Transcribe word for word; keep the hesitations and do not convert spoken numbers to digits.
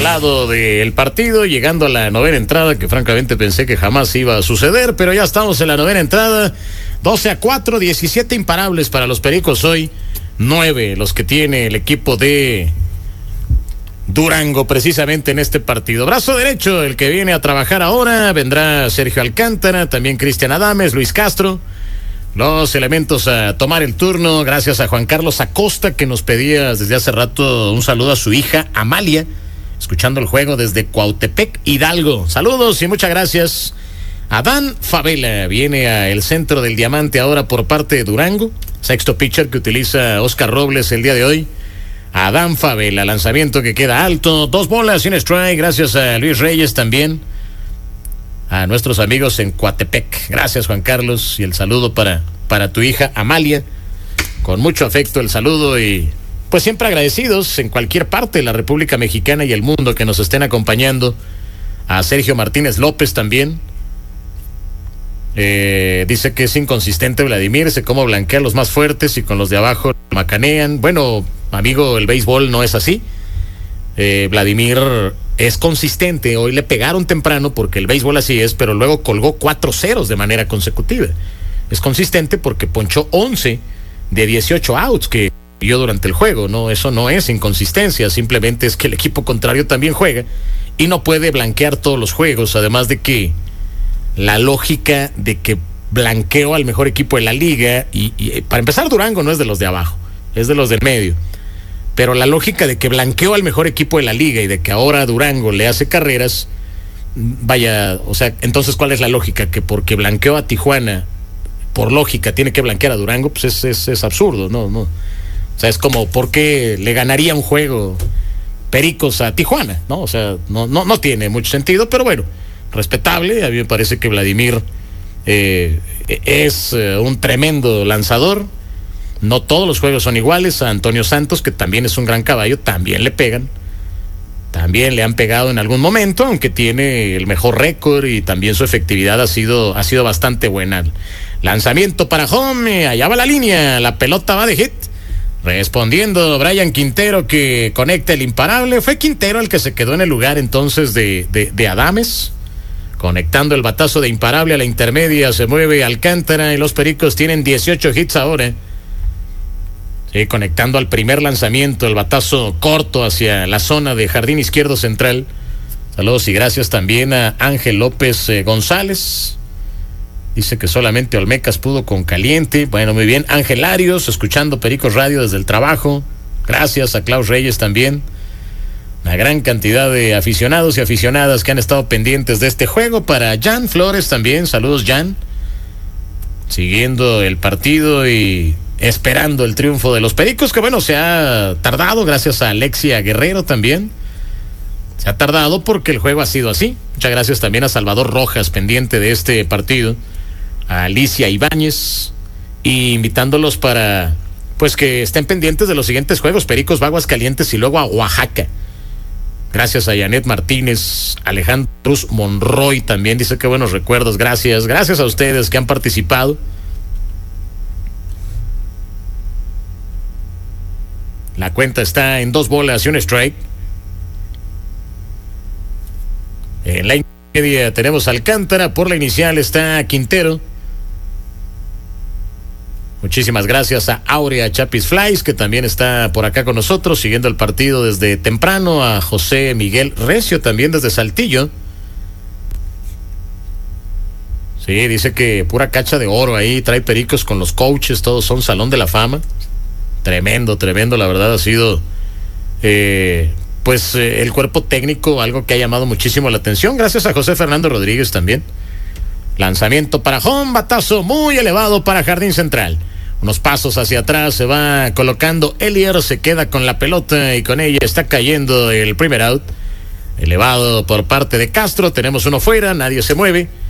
lado del partido, llegando a la novena entrada, que francamente pensé que jamás iba a suceder, pero ya estamos en la novena entrada. doce a cuatro, diecisiete imparables para los Pericos hoy, nueve los que tiene el equipo de Durango precisamente en este partido. Brazo derecho, el que viene a trabajar ahora, vendrá Sergio Alcántara, también Cristian Adames, Luis Castro. Los elementos a tomar el turno, gracias a Juan Carlos Acosta, que nos pedía desde hace rato un saludo a su hija Amalia, escuchando el juego desde Cuautepec, Hidalgo. Saludos y muchas gracias. Adán Favela viene al centro del diamante ahora por parte de Durango, sexto pitcher que utiliza Oscar Robles el día de hoy. Adán Favela, lanzamiento que queda alto, dos bolas sin strike, gracias a Luis Reyes también. A nuestros amigos en Coatepec. Gracias, Juan Carlos, y el saludo para, para tu hija Amalia. Con mucho afecto el saludo y pues siempre agradecidos en cualquier parte de la República Mexicana y el mundo que nos estén acompañando. A Sergio Martínez López también. Eh, dice que es inconsistente Vladimir, sé cómo blanquea a los más fuertes y con los de abajo macanean. Bueno, amigo, el béisbol no es así. Eh, Vladimir es consistente, hoy le pegaron temprano porque el béisbol así es, pero luego colgó cuatro ceros de manera consecutiva. Es consistente porque ponchó once de dieciocho outs que dio durante el juego, no, eso no es inconsistencia, simplemente es que el equipo contrario también juega y no puede blanquear todos los juegos, además de que la lógica de que blanqueó al mejor equipo de la liga y, y para empezar Durango no es de los de abajo, es de los del medio. Pero la lógica de que blanqueó al mejor equipo de la liga y de que ahora Durango le hace carreras, vaya, o sea, entonces ¿cuál es la lógica? Que porque blanqueó a Tijuana, por lógica, tiene que blanquear a Durango, pues es, es, es absurdo, ¿no? no. O sea, es como, ¿por qué le ganaría un juego Pericos a Tijuana? ¿No? O sea, no, no, no tiene mucho sentido, pero bueno, respetable. A mí me parece que Vladimir eh, es eh, un tremendo lanzador. No todos los juegos son iguales. A Antonio Santos, que también es un gran caballo, también le pegan. También le han pegado en algún momento, aunque tiene el mejor récord y también su efectividad ha sido, ha sido bastante buena. Lanzamiento para home, allá va la línea, la pelota va de hit. Respondiendo Brian Quintero, que conecta el imparable. Fue Quintero el que se quedó en el lugar entonces de, de, de Adames. Conectando el batazo de imparable a la intermedia, se mueve Alcántara y los Pericos tienen dieciocho hits ahora. Sí, conectando al primer lanzamiento, el batazo corto hacia la zona de jardín izquierdo central. Saludos y gracias también a Ángel López eh, González. Dice que solamente Olmecas pudo con caliente. Bueno, muy bien. Ángel Arios, escuchando Pericos Radio desde el trabajo. Gracias a Klaus Reyes también. Una gran cantidad de aficionados y aficionadas que han estado pendientes de este juego. Para Jan Flores también. Saludos, Jan. Siguiendo el partido y esperando el triunfo de los Pericos, que bueno, se ha tardado, gracias a Alexia Guerrero también. Se ha tardado porque el juego ha sido así. Muchas gracias también a Salvador Rojas, pendiente de este partido. A Alicia Ibáñez, y invitándolos para, pues, que estén pendientes de los siguientes juegos. Pericos va a Aguascalientes y luego a Oaxaca. Gracias a Janet Martínez, Alejandro Cruz Monroy también, dice que buenos recuerdos. Gracias, gracias a ustedes que han participado. La cuenta está en dos bolas y un strike. En la media tenemos a Alcántara, por la inicial está Quintero. Muchísimas gracias a Aurea Chapis Flies, que también está por acá con nosotros, siguiendo el partido desde temprano. A José Miguel Recio, también desde Saltillo. Sí, dice que pura cacha de oro ahí, trae Pericos con los coaches, todos son Salón de la Fama. Tremendo, tremendo, la verdad ha sido eh, pues eh, el cuerpo técnico, algo que ha llamado muchísimo la atención. Gracias a José Fernando Rodríguez también. Lanzamiento para home, batazo muy elevado para jardín central. Unos pasos hacia atrás, se va colocando Elier, se queda con la pelota y con ella está cayendo el primer out. Elevado por parte de Castro, tenemos uno fuera, nadie se mueve.